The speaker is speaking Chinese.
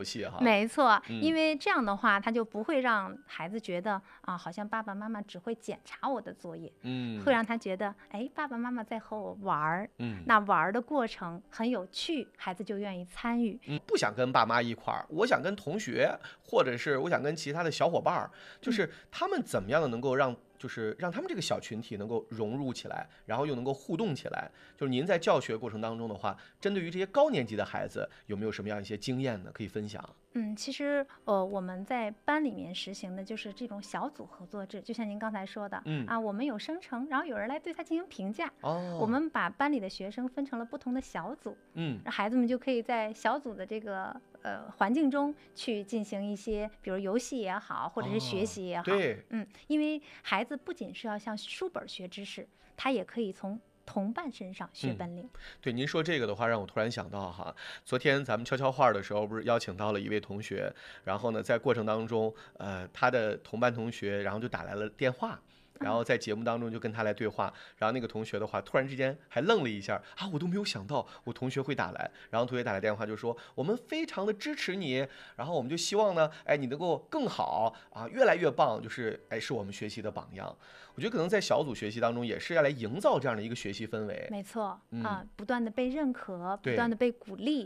游戏哈。 没错，因为这样的话，他就不会让孩子觉得啊，好像爸爸妈妈只会检查我的作业，会让他觉得，哎，爸爸妈妈在和我玩儿，那玩儿的过程很有趣，孩子就愿意参与。 不想跟爸妈一块儿，我想跟同学，或者是我想跟其他的小伙伴儿，就是他们怎么样的能够就是让他们这个小群体能够融入起来，然后又能够互动起来。就是您在教学过程当中的话，针对于这些高年级的孩子，有没有什么样一些经验呢？可以分享？ 其实我们在班里面实行的就是这种小组合作制，就像您刚才说的，我们有生成，然后有人来对他进行评价。我们把班里的学生分成了不同的小组，让孩子们就可以在小组的这个环境中去进行一些，比如游戏也好，或者是学习也好。 对， 因为孩子不仅是要向书本学知识，他也可以从同伴身上学本领。 对，您说这个的话，让我突然想到哈，昨天咱们悄悄话的时候，不是邀请到了一位同学，然后呢，在过程当中，他的同班同学，然后就打来了电话。然后在节目当中就跟他来对话，然后那个同学的话突然之间还愣了一下啊，我都没有想到我同学会打来，然后同学打来电话就说我们非常的支持你，然后我们就希望呢，哎，你能够更好啊，越来越棒，就是哎，是我们学习的榜样。我觉得可能在小组学习当中也是要来营造这样的一个学习氛围。 没错，不断的被认可，不对断的被鼓励。